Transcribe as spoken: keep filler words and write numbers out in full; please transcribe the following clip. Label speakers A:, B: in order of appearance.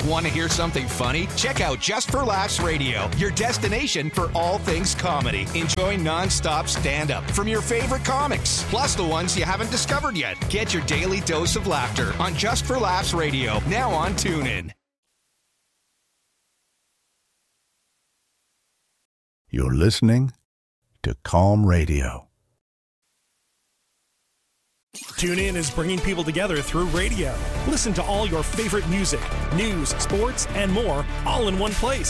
A: Want to hear something funny? Check out Just for Laughs Radio, your destination for all things comedy. Enjoy non-stop stand-up from your favorite comics, plus the ones you haven't discovered yet. Get your daily dose of laughter on Just for Laughs Radio, now on TuneIn.
B: You're listening to Calm Radio.
C: TuneIn is bringing people together through radio. Listen to all your favorite music, news, sports, and more, all in one place.